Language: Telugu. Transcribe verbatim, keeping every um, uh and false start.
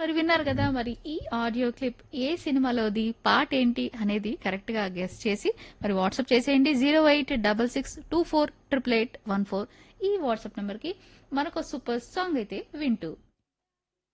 మరి విన్నారు కదా మరి ఈ ఆడియో క్లిప్ ఏ సినిమాలోది పాటేంటి అనేది కరెక్ట్ గా గెస్ చేసి మరి వాట్సాప్ చేసేయండి zero eight double six two four triple eight one four ఈ వాట్సాప్ నంబర్ కి మనకు సూపర్ సాంగ్ అయితే వింటూ